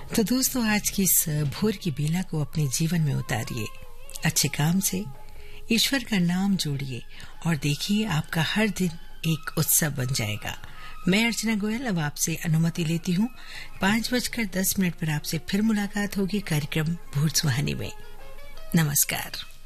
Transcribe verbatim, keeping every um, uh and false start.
तो दोस्तों, आज की इस भोर की बेला को अपने जीवन में उतारिए, अच्छे काम से ईश्वर का नाम जोड़िए और देखिए आपका हर दिन एक उत्सव बन जाएगा। मैं अर्चना गोयल अब आपसे अनुमति लेती हूँ। पांच बजकर दस मिनट पर आपसे फिर मुलाकात होगी कार्यक्रम भोर सुहानी में। नमस्कार।